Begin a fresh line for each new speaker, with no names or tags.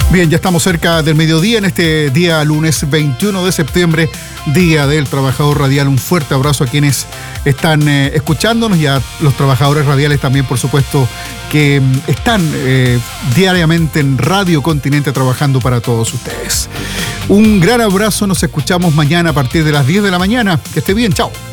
Bien, ya estamos cerca del mediodía en este día lunes 21 de septiembre, Día del Trabajador Radial. Un fuerte abrazo a quienes están escuchándonos y a los trabajadores radiales también, por supuesto, que están diariamente en Radio Continente trabajando para todos ustedes. Un gran abrazo, nos escuchamos mañana a partir de las 10 de la mañana. Que esté bien, chao.